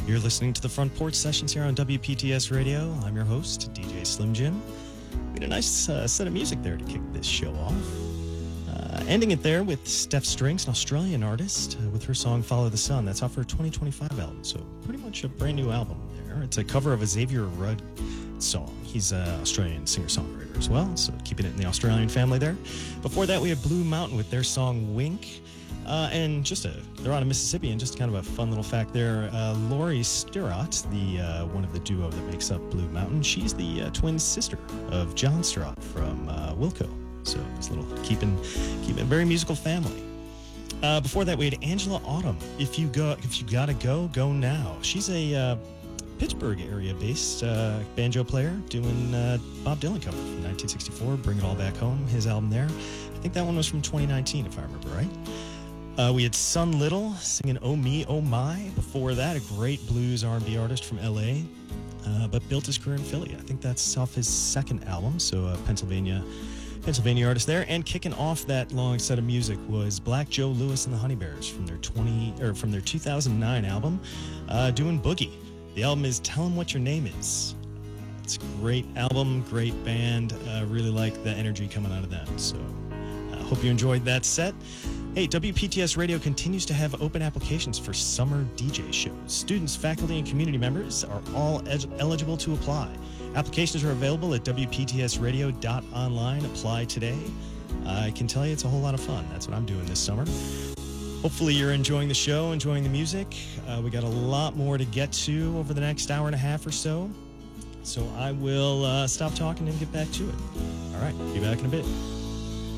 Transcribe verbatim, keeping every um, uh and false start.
You're listening to the Front Porch Sessions here on W P T S Radio. I'm your host, D J Slim Jim. We had a nice uh, set of music there to kick this show off. Uh, ending it there with Steph Strings, an Australian artist, uh, with her song Follow the Sun. That's off her twenty twenty-five album, so pretty much a brand new album there. It's a cover of a Xavier Rudd song. He's an Australian singer-songwriter as well, so keeping it in the Australian family there. Before that, we had Blue Mountain with their song Wink. Uh, and just a, they're out of Mississippi, and just kind of a fun little fact there. Uh, Lori Stirratt, the uh, one of the duo that makes up Blue Mountain, she's the uh, twin sister of John Stirratt from uh, Wilco. So it's a little keeping, keeping a very musical family. Uh, before that, we had Angela Autumn. If you go, if you gotta go, go now. She's a uh, Pittsburgh area-based uh, banjo player doing uh, Bob Dylan cover from nineteen sixty-four. Bring It All Back Home, his album there. I think that one was from twenty nineteen, if I remember right. Uh, we had Sun Little singing Oh Me, Oh My. Before that, a great blues R and B artist from L A, uh, but built his career in Philly. I think that's off his second album, so a Pennsylvania Pennsylvania artist there. And kicking off that long set of music was Black Joe Lewis and the Honey Bears from their twenty or from their two thousand nine album, uh, doing Boogie. The album is Tell 'Em What Your Name Is. Uh, it's a great album, great band. Uh, really like the energy coming out of them. So I uh, hope you enjoyed that set. Hey, W P T S Radio continues to have open applications for summer D J shows. Students, faculty, and community members are all ed- eligible to apply. Applications are available at W P T S radio dot online. Apply today. I can tell you it's a whole lot of fun. That's what I'm doing this summer. Hopefully you're enjoying the show, enjoying the music. Uh, we got a lot more to get to over the next hour and a half or so. So I will uh, stop talking and get back to it. All right, be back in a bit.